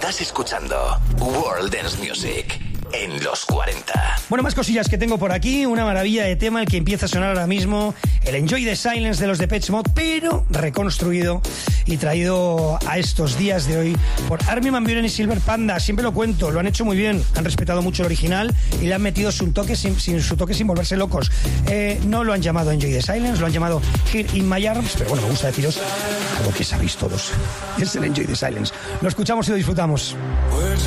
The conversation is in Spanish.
Estás escuchando World Dance Music en los 40. Bueno, más cosillas que tengo por aquí. Una maravilla de tema, el que empieza a sonar ahora mismo. El Enjoy the Silence de los Depeche Mode, pero reconstruido y traído a estos días de hoy por Armin van Buuren y Silver Panda. Siempre lo cuento, lo han hecho muy bien. Han respetado mucho el original y le han metido su toque sin volverse locos. No lo han llamado Enjoy the Silence, lo han llamado Here in My Arms, pero bueno, me gusta deciros algo que sabéis todos. Es el Enjoy the Silence. Lo escuchamos y lo disfrutamos.